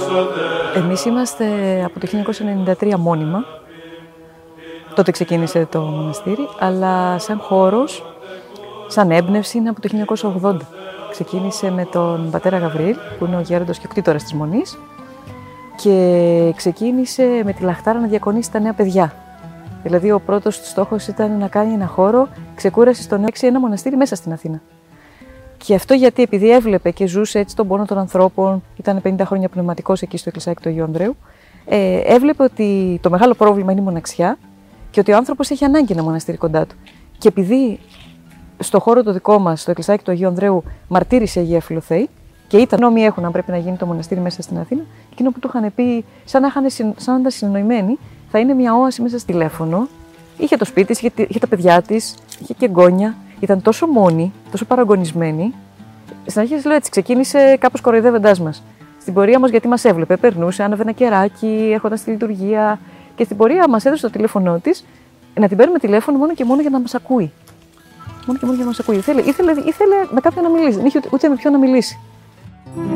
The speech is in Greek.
Εμείς είμαστε από το 1993 μόνιμα. Τότε ξεκίνησε το μοναστήρι, αλλά σαν χώρος, σαν έμπνευση είναι από το 1980. Ξεκίνησε με τον πατέρα Γαβριήλ, που είναι ο γέροντος και κτήτορας της Μονής, και ξεκίνησε με τη λαχτάρα να διακονήσει τα νέα παιδιά. Δηλαδή, ο πρώτος του στόχος ήταν να κάνει ένα χώρο ξεκούρασης των 6, ένα μοναστήρι μέσα στην Αθήνα. Και αυτό γιατί, επειδή έβλεπε και ζούσε έτσι τον πόνο των ανθρώπων, ήταν 50 χρόνια πνευματικός εκεί στο εκκλησάκι του Αγίου Ανδρέου, έβλεπε ότι το μεγάλο πρόβλημα είναι η μοναξιά και ότι ο άνθρωπος έχει ανάγκη ένα μοναστήρι κοντά του. Και επειδή στο χώρο το δικό μας, στο εκκλησάκι του Αγίου Ανδρέου, μαρτύρησε η Αγία Φιλοθέη και ήταν νόμοι έχουν αν πρέπει να γίνει το μοναστήρι μέσα στην Αθήνα, εκείνο που του είχαν πει, σαν να ήταν συνεννοημένοι, θα είναι μια όαση μέσα στο τηλέφωνο. Είχε το σπίτι της, είχε τα παιδιά της, είχε και εγγόνια. Ήταν τόσο μόνη, τόσο παραγωνισμένη. Στην αρχή, λέω έτσι, ξεκίνησε κάπως κοροϊδεύοντάς μας. Στην πορεία μας, γιατί μας έβλεπε, περνούσε, άναβε ένα κεράκι, έρχονταν στη λειτουργία. Και στην πορεία μας έδωσε το τηλέφωνό της να την παίρνουμε τηλέφωνο μόνο και μόνο για να μας ακούει. Μόνο και μόνο για να μας ακούει. Ήθελε με κάποιον να μιλήσει. Δεν είχε ούτε με ποιον να μιλήσει.